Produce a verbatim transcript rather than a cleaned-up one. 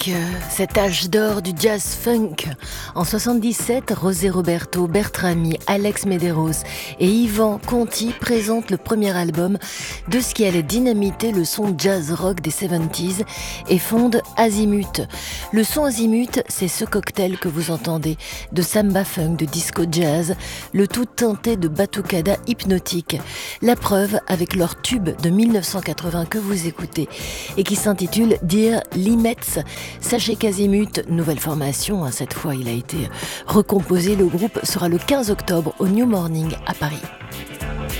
euh, cet âge d'or du jazz funk. En soixante-dix-sept, José Roberto Bertrami, Alex Medeiros et Yvan Conti présentent le premier album de ce qui allait dynamiter le son jazz rock des soixante-dix et fondent Azimut. Le son Azimut, c'est ce cocktail que vous entendez, de samba funk, de disco jazz, le tout teinté de batucada hypnotique. La preuve avec leur tube de mille neuf cent quatre-vingts que vous écoutez et qui s'intitule Dear Limets. Sachez qu'Azimut, nouvelle formation, hein, cette fois il a été recomposé, le groupe sera le quinze octobre au New Morning à Paris.